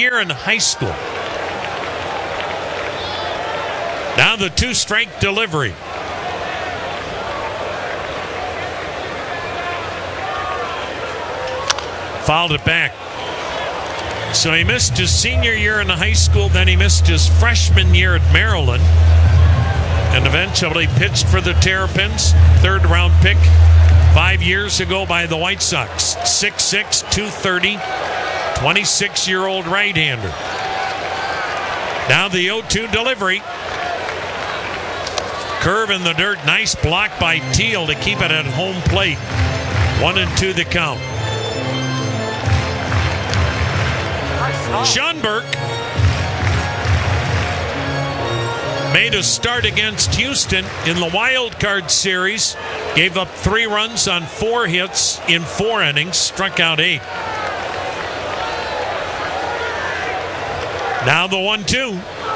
year in high school. Now the 2-strike delivery. Fouled it back. So he missed his senior year in high school, then he missed his freshman year at Maryland, and eventually pitched for the Terrapins, 3rd-round pick 5 years ago by the White Sox. 6'6", 230, 26-year-old right-hander. Now the 0-2 delivery. Curve in the dirt, nice block by Teal to keep it at home plate. 1-2 the count. Schoenberg made a start against Houston in the wild card series. Gave up 3 runs on 4 hits in 4 innings. Struck out 8. Now the 1-2.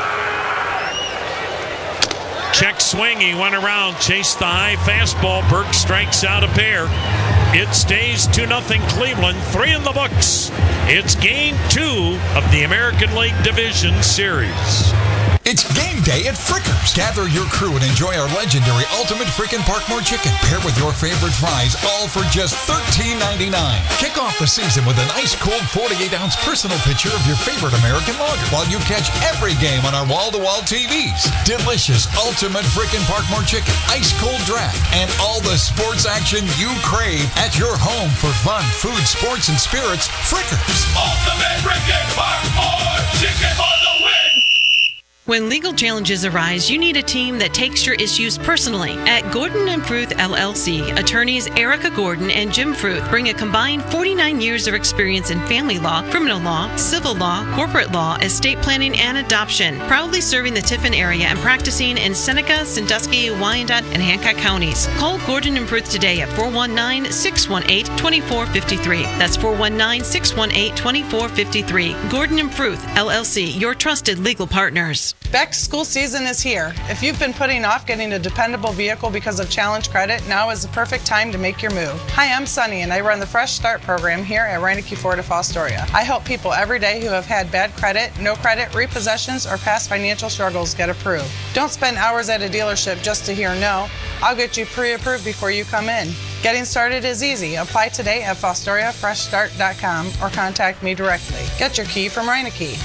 Check swing. He went around, chased the high fastball. Burke strikes out a pair. It stays 2-0 Cleveland. 3 in the books. It's game 2 of the American League Division Series. It's game day at Frickers. Gather your crew and enjoy our legendary Ultimate Frickin' Parkmore Chicken. Paired with your favorite fries, all for just $13.99. Kick off the season with an ice-cold 48-ounce personal picture of your favorite American lager while you catch every game on our wall-to-wall TVs. Delicious Ultimate Frickin' Parkmore Chicken, ice-cold draft, and all the sports action you crave at your home for fun, food, sports, and spirits. Frickers. Ultimate Frickin' Parkmore Chicken for the win! When legal challenges arise, you need a team that takes your issues personally. At Gordon & Fruth, LLC, attorneys Erica Gordon and Jim Fruth bring a combined 49 years of experience in family law, criminal law, civil law, corporate law, estate planning, and adoption. Proudly serving the Tiffin area and practicing in Seneca, Sandusky, Wyandotte, and Hancock counties. Call Gordon & Fruth today at 419-618-2453. That's 419-618-2453. Gordon & Fruth, LLC, your trusted legal partners. Back to school season is here. If you've been putting off getting a dependable vehicle because of challenge credit, now is the perfect time to make your move. Hi, I'm Sunny and I run the Fresh Start program here at Reineke Ford of Fostoria. I help people every day who have had bad credit, no credit, repossessions, or past financial struggles get approved. Don't spend hours at a dealership just to hear no. I'll get you pre-approved before you come in. Getting started is easy. Apply today at FostoriaFreshStart.com or contact me directly. Get your key from Reineke.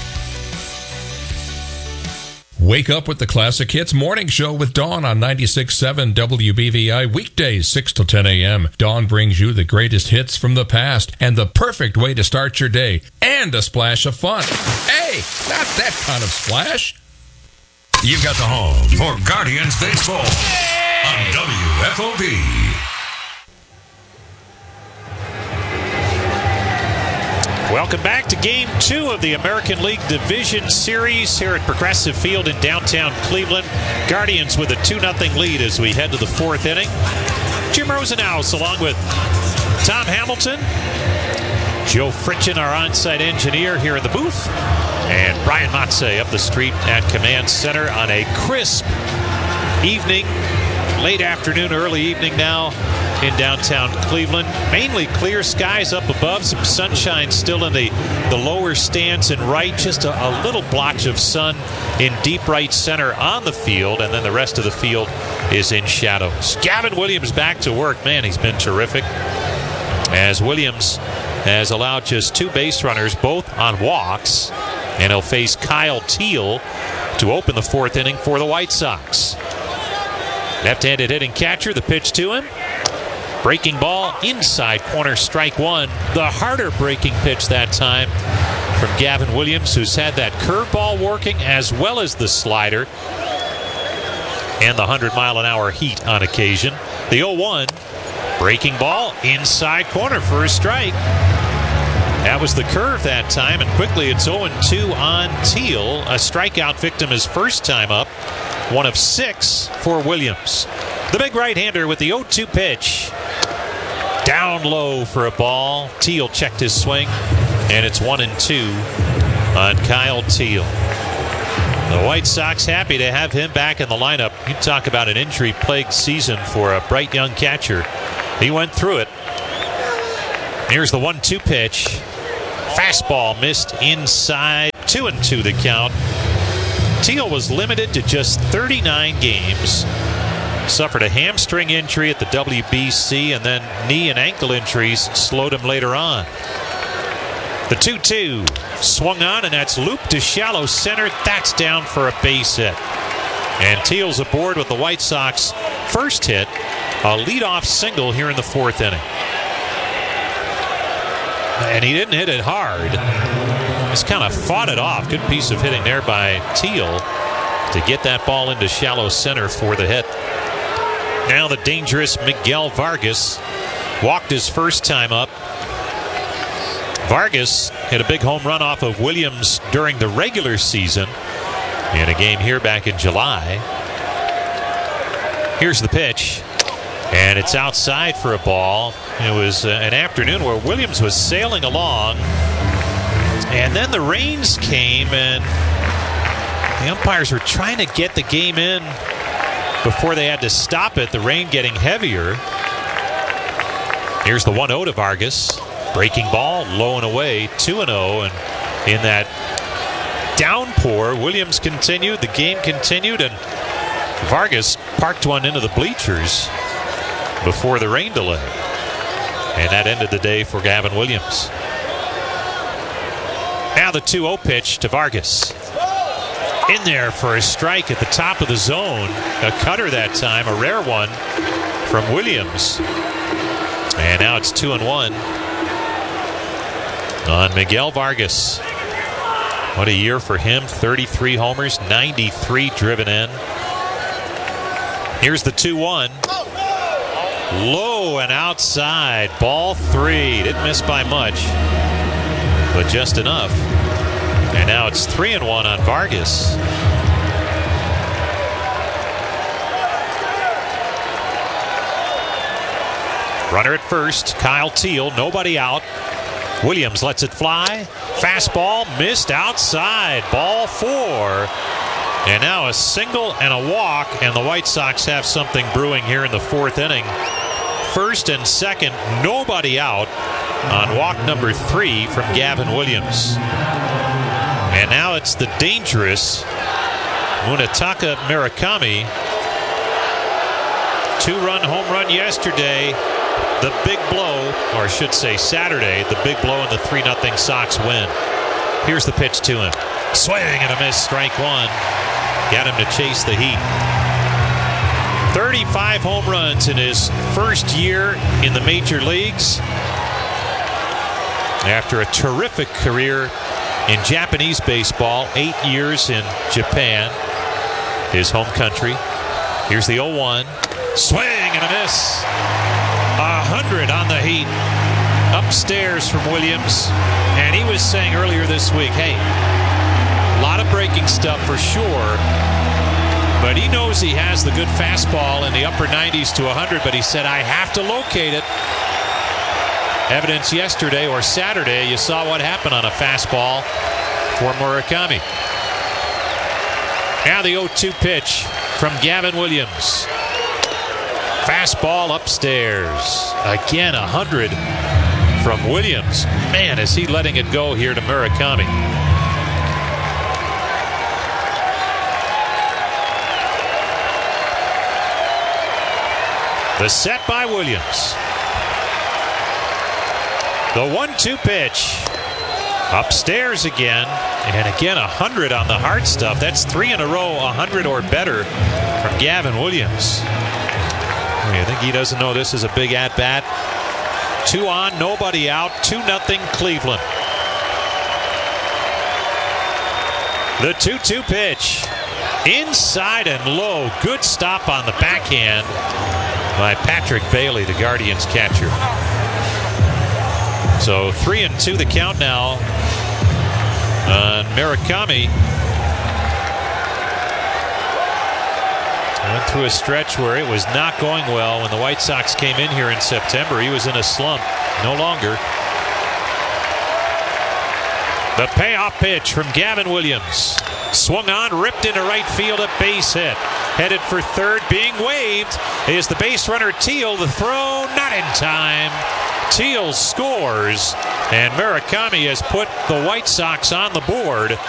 Wake up with the Classic Hits Morning Show with Dawn on 96.7 WBVI, weekdays 6 till 10 a.m. Dawn brings you the greatest hits from the past and the perfect way to start your day, and a splash of fun. Hey, not that kind of splash. You've got the home for Guardians Baseball on WFOB. Welcome back to Game 2 of the American League Division Series here at Progressive Field in downtown Cleveland. Guardians with a 2-0 lead as we head to the 4th inning. Jim Rosenhaus along with Tom Hamilton, Joe Fritchen, our on-site engineer here in the booth, and Brian Matze up the street at Command Center on a crisp evening, late afternoon, early evening now in downtown Cleveland. Mainly clear skies up above, some sunshine still in the lower stands in right, just a little blotch of sun in deep right center on the field, and then the rest of the field is in shadows. Gavin Williams back to work. Man, he's been terrific, as Williams has allowed just 2 base runners, both on walks, and he'll face Kyle Teal to open the 4th inning for the White Sox. Left-handed hitting catcher, the pitch to him. Breaking ball, inside corner, strike 1. The harder breaking pitch that time from Gavin Williams, who's had that curveball working as well as the slider and the 100-mile-an-hour heat on occasion. The 0-1, breaking ball, inside corner for a strike. That was the curve that time, and quickly it's 0-2 on Teal. A strikeout victim his first time up. 1 of 6 for Williams. The big right-hander with the 0-2 pitch. Down low for a ball. Teal checked his swing, and it's 1-2 on Kyle Teal. The White Sox happy to have him back in the lineup. You talk about an injury-plagued season for a bright young catcher. He went through it. Here's the 1-2 pitch. Fastball missed inside 2-2 the count. Teal was limited to just 39 games. Suffered a hamstring injury at the WBC, and then knee and ankle injuries slowed him later on. The 2-2 swung on, and that's looped to shallow center. That's down for a base hit. And Teal's aboard with the White Sox first hit, a leadoff single here in the fourth inning. And he didn't hit it hard. Just kind of fought it off. Good piece of hitting there by Teal to get that ball into shallow center for the hit. Now the dangerous Miguel Vargas walked his first time up. Vargas hit a big home run off of Williams during the regular season in a game here back in July. Here's the pitch, and it's outside for a ball. It was an afternoon where Williams was sailing along, and then the rains came, and the umpires were trying to get the game in before they had to stop it, the rain getting heavier. Here's the 1-0 to Vargas. Breaking ball, low and away, 2-0, and in that downpour, Williams continued, the game continued, and Vargas parked one into the bleachers before the rain delay. And that ended the day for Gavin Williams. Now the 2-0 pitch to Vargas. In there for a strike at the top of the zone. A cutter that time, a rare one from Williams. And now it's 2-1 on Miguel Vargas. What a year for him. 33 homers, 93 driven in. Here's the 2-1. Low and outside. Ball 3. Didn't miss by much, but just enough. And now it's 3-1 on Vargas. Runner at first, Kyle Teal, nobody out. Williams lets it fly. Fastball missed outside. Ball 4. And now a single and a walk, and the White Sox have something brewing here in the fourth inning. First and second, nobody out on walk number 3 from Gavin Williams. And now it's the dangerous Munetaka Murakami. 2-run home run yesterday. The big blow, or I should say Saturday, the big blow in the 3-0 Sox win. Here's the pitch to him. Swing and a miss, strike 1. Got him to chase the heat. 35 home runs in his first year in the major leagues. After a terrific career in Japanese baseball, 8 years in Japan, his home country. Here's the 0-1. Swing and a miss. 100 on the heat. Upstairs from Williams. And he was saying earlier this week, hey, a lot of breaking stuff for sure, but he knows he has the good fastball in the upper 90s to 100, but he said, I have to locate it. Evidence yesterday or Saturday, you saw what happened on a fastball for Murakami. Now the 0-2 pitch from Gavin Williams. Fastball upstairs. Again, 100 from Williams. Man, is he letting it go here to Murakami. The set by Williams. The 1-2 pitch. Upstairs again. And again, 100 on the hard stuff. That's 3 in a row, 100 or better from Gavin Williams. I think he doesn't know this is a big at-bat. 2 on, nobody out, 2-0 Cleveland. The 2-2 pitch. Inside and low. Good stop on the backhand by Patrick Bailey, the Guardians catcher. So 3-2 the count now on Murakami. Went through a stretch where it was not going well when the White Sox came in here in September. He was in a slump. No longer. The payoff pitch from Gavin Williams. Swung on, ripped into right field, a base hit. Headed for third, being waved is the base runner Teal. The throw, not in time. Teal scores, and Murakami has put the White Sox on the board